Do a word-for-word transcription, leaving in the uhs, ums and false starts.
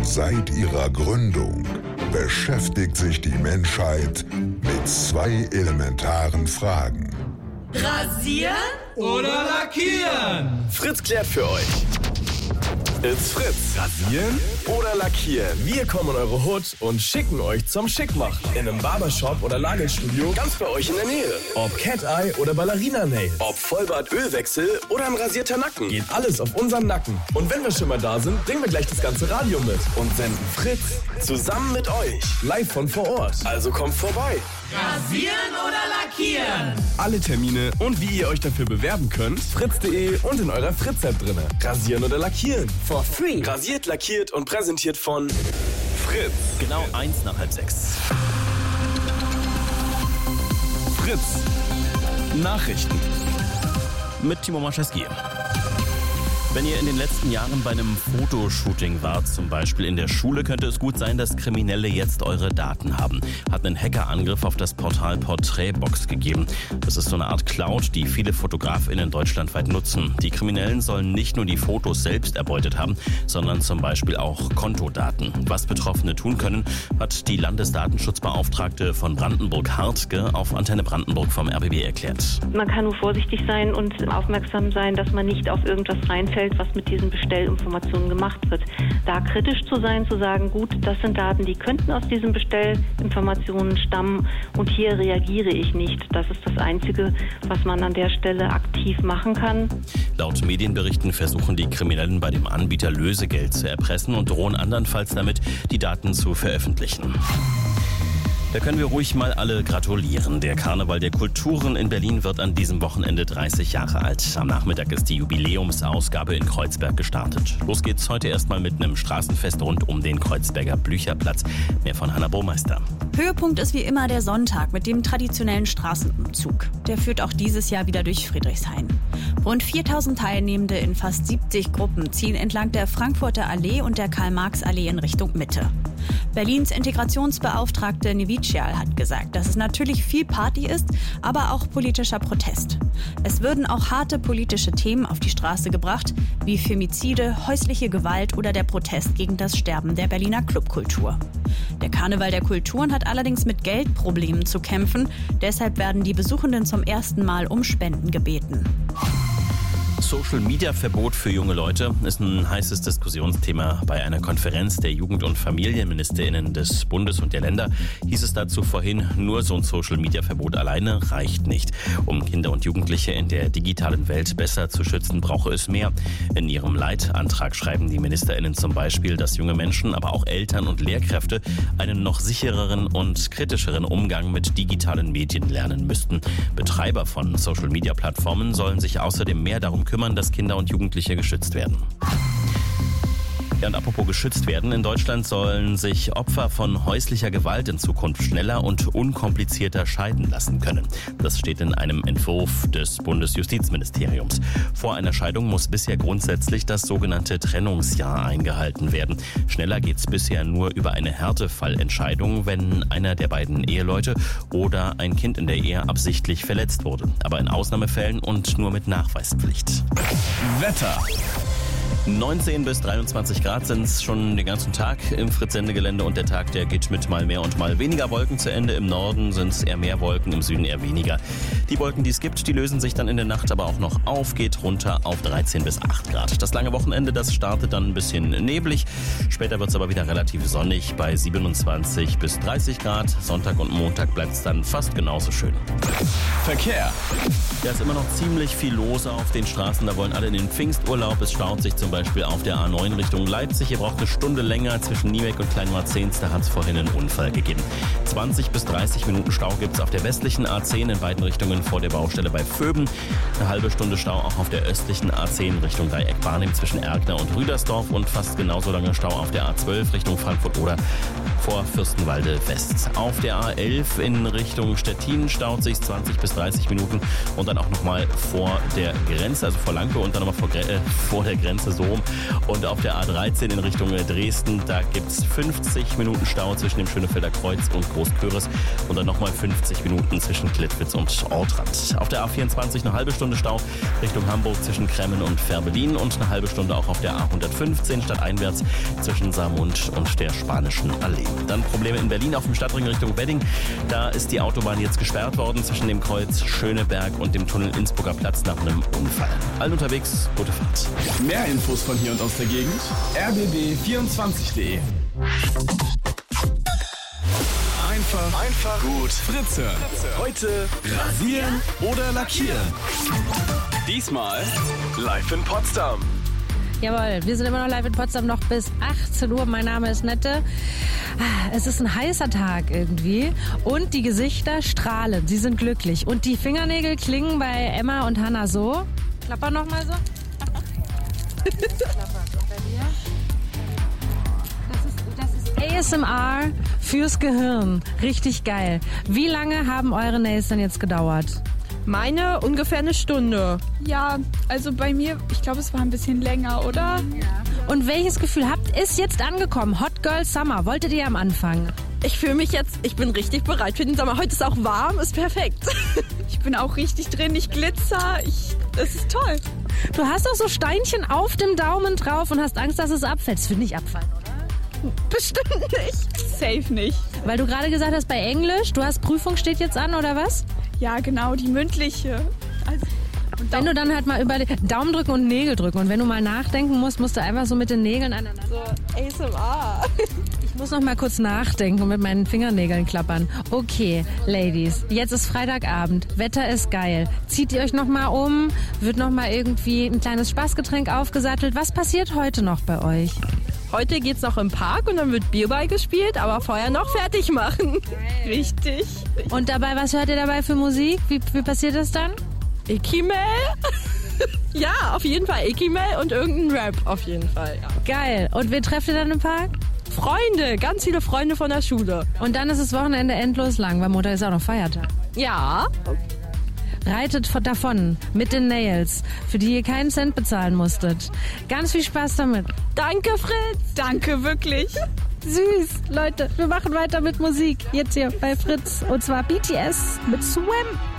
Seit ihrer Gründung beschäftigt sich die Menschheit mit zwei elementaren Fragen. Rasieren oder lackieren? Fritz klärt für euch. It's Fritz. Rasieren oder lackieren? Wir kommen in eure Hut und schicken euch zum Schickmachen. In einem Barbershop oder Nagelstudio ganz bei euch in der Nähe. Ob Cat-Eye oder Ballerina-Nails. Ob Vollbart-Ölwechsel oder ein rasierter Nacken. Geht alles auf unseren Nacken. Und wenn wir schon mal da sind, bringen wir gleich das ganze Radio mit. Und senden Fritz zusammen mit euch. Live von vor Ort. Also kommt vorbei. Rasieren oder lackieren? Alle Termine und wie ihr euch dafür bewerben könnt, fritz punkt de und in eurer Fritz-App drin. Rasieren oder lackieren? For free. Rasiert, lackiert und präsentiert von Fritz. Genau eins nach halb sechs. Fritz. Nachrichten. Mit Timo Marczewski. Wenn ihr in den letzten Jahren bei einem Fotoshooting wart, zum Beispiel in der Schule, könnte es gut sein, dass Kriminelle jetzt eure Daten haben. Hat einen Hackerangriff auf das Portal Porträtbox gegeben. Das ist so eine Art Cloud, die viele FotografInnen deutschlandweit nutzen. Die Kriminellen sollen nicht nur die Fotos selbst erbeutet haben, sondern zum Beispiel auch Kontodaten. Was Betroffene tun können, hat die Landesdatenschutzbeauftragte von Brandenburg Hartge auf Antenne Brandenburg vom R B B erklärt. Man kann nur vorsichtig sein und aufmerksam sein, dass man nicht auf irgendwas reinfällt, was mit diesen Bestellinformationen gemacht wird. Da kritisch zu sein, zu sagen, gut, das sind Daten, die könnten aus diesen Bestellinformationen stammen und hier reagiere ich nicht. Das ist das Einzige, was man an der Stelle aktiv machen kann. Laut Medienberichten versuchen die Kriminellen bei dem Anbieter Lösegeld zu erpressen und drohen andernfalls damit, die Daten zu veröffentlichen. Da können wir ruhig mal alle gratulieren. Der Karneval der Kulturen in Berlin wird an diesem Wochenende dreißig Jahre alt. Am Nachmittag ist die Jubiläumsausgabe in Kreuzberg gestartet. Los geht's heute erstmal mit einem Straßenfest rund um den Kreuzberger Blücherplatz. Mehr von Hanna Burmeister. Höhepunkt ist wie immer der Sonntag mit dem traditionellen Straßenumzug. Der führt auch dieses Jahr wieder durch Friedrichshain. Rund viertausend Teilnehmende in fast siebzig Gruppen ziehen entlang der Frankfurter Allee und der Karl-Marx-Allee in Richtung Mitte. Berlins Integrationsbeauftragte Nevicial hat gesagt, dass es natürlich viel Party ist, aber auch politischer Protest. Es würden auch harte politische Themen auf die Straße gebracht, wie Femizide, häusliche Gewalt oder der Protest gegen das Sterben der Berliner Clubkultur. Der Karneval der Kulturen hat allerdings mit Geldproblemen zu kämpfen. Deshalb werden die Besuchenden zum ersten Mal um Spenden gebeten. Social-Media-Verbot für junge Leute ist ein heißes Diskussionsthema. Bei einer Konferenz der Jugend- und FamilienministerInnen des Bundes und der Länder hieß es dazu vorhin, nur so ein Social-Media-Verbot alleine reicht nicht. Um Kinder und Jugendliche in der digitalen Welt besser zu schützen, brauche es mehr. In ihrem Leitantrag schreiben die MinisterInnen zum Beispiel, dass junge Menschen, aber auch Eltern und Lehrkräfte einen noch sichereren und kritischeren Umgang mit digitalen Medien lernen müssten. Betreiber von Social-Media-Plattformen sollen sich außerdem mehr darum kümmern, dass Kinder und Jugendliche geschützt werden. Ja, und apropos geschützt werden, in Deutschland sollen sich Opfer von häuslicher Gewalt in Zukunft schneller und unkomplizierter scheiden lassen können. Das steht in einem Entwurf des Bundesjustizministeriums. Vor einer Scheidung muss bisher grundsätzlich das sogenannte Trennungsjahr eingehalten werden. Schneller geht's bisher nur über eine Härtefallentscheidung, wenn einer der beiden Eheleute oder ein Kind in der Ehe absichtlich verletzt wurde. Aber in Ausnahmefällen und nur mit Nachweispflicht. Wetter. neunzehn bis dreiundzwanzig Grad sind es schon den ganzen Tag im Fritz-Sendegelände und der Tag, der geht mit mal mehr und mal weniger Wolken zu Ende. Im Norden sind es eher mehr Wolken, im Süden eher weniger. Die Wolken, die es gibt, die lösen sich dann in der Nacht aber auch noch auf, geht runter auf dreizehn bis acht Grad. Das lange Wochenende, das startet dann ein bisschen neblig. Später wird es aber wieder relativ sonnig bei siebenundzwanzig bis dreißig Grad. Sonntag und Montag bleibt es dann fast genauso schön. Verkehr. Da ist immer noch ziemlich viel los auf den Straßen. Da wollen alle in den Pfingsturlaub. Es staut sich zum Beispiel auf der A neun Richtung Leipzig. Ihr braucht eine Stunde länger zwischen Niebeck und Kleinmarzens. Da hat es vorhin einen Unfall gegeben. zwanzig bis dreißig Minuten Stau gibt es auf der westlichen A zehn in beiden Richtungen vor der Baustelle bei Vöben. Eine halbe Stunde Stau auch auf der östlichen A zehn Richtung Dreieck Barnim zwischen Erkner und Rüdersdorf und fast genauso lange Stau auf der A zwölf Richtung Frankfurt oder vor Fürstenwalde West. Auf der A elf in Richtung Stettin staut sich zwanzig bis dreißig Minuten und dann auch nochmal vor der Grenze, also vor Lanke und dann nochmal vor, äh, vor der Grenze so Dom. Und auf der A dreizehn in Richtung Dresden, da gibt es fünfzig Minuten Stau zwischen dem Schönefelder Kreuz und Großpöres und dann nochmal fünfzig Minuten zwischen Klittwitz und Ortrand. Auf der A vierundzwanzig eine halbe Stunde Stau Richtung Hamburg zwischen Kremmen und Fährberlin und eine halbe Stunde auch auf der A hundertfünfzehn stadteinwärts zwischen Saarmund und der Spanischen Allee. Dann Probleme in Berlin auf dem Stadtring Richtung Wedding. Da ist die Autobahn jetzt gesperrt worden zwischen dem Kreuz Schöneberg und dem Tunnel Innsbrucker Platz nach einem Unfall. Allen unterwegs, gute Fahrt. Mehr Infos von hier und aus der Gegend r b b vierundzwanzig punkt de. Einfach, einfach gut Fritz hören. Heute rasieren oder lackieren. Diesmal live in Potsdam. Jawohl, wir sind immer noch live in Potsdam, noch bis achtzehn Uhr. Mein Name ist Nette. Es ist ein heißer Tag irgendwie und die Gesichter strahlen, sie sind glücklich. Und die Fingernägel klingen bei Emma und Hannah so. Klapper nochmal so. Das ist, das ist A S M R fürs Gehirn. Richtig geil. Wie lange haben eure Nails denn jetzt gedauert? Meine ungefähr eine Stunde. Ja, also bei mir, ich glaube, es war ein bisschen länger, oder? Ja. Und welches Gefühl habt? Ist jetzt angekommen? Hot Girl Summer. Wolltet ihr am Anfang? Ich fühle mich jetzt, ich bin richtig bereit für den Sommer. Heute ist auch warm, ist perfekt. Ich bin auch richtig drin, ich glitzer, ich, das ist toll. Du hast doch so Steinchen auf dem Daumen drauf und hast Angst, dass es abfällt. Das wird nicht abfallen, oder? Bestimmt nicht. Safe nicht. Weil du gerade gesagt hast, bei Englisch, du hast Prüfung steht jetzt an, oder was? Ja, genau, die mündliche. Also, und wenn du dann halt mal über den Daumen drücken und Nägel drücken und wenn du mal nachdenken musst, musst du einfach so mit den Nägeln aneinander. So A S M R. Ich muss noch mal kurz nachdenken und mit meinen Fingernägeln klappern. Okay, Ladies, jetzt ist Freitagabend, Wetter ist geil. Zieht ihr euch noch mal um? Wird noch mal irgendwie ein kleines Spaßgetränk aufgesattelt? Was passiert heute noch bei euch? Heute geht's noch im Park und dann wird Bierball gespielt, aber vorher noch fertig machen. Richtig. Und dabei, was hört ihr dabei für Musik? Wie, wie passiert das dann? Ikimel? Ja, auf jeden Fall Ikimel und irgendein Rap auf jeden Fall. Ja. Geil. Und wen trefft ihr dann im Park? Freunde, ganz viele Freunde von der Schule. Und dann ist das Wochenende endlos lang, weil Montag ist auch noch Feiertag. Ja. Reitet davon mit den Nails, für die ihr keinen Cent bezahlen musstet. Ganz viel Spaß damit. Danke, Fritz. Danke, wirklich. Süß. Leute, wir machen weiter mit Musik. Jetzt hier bei Fritz. Und zwar B T S mit Swim.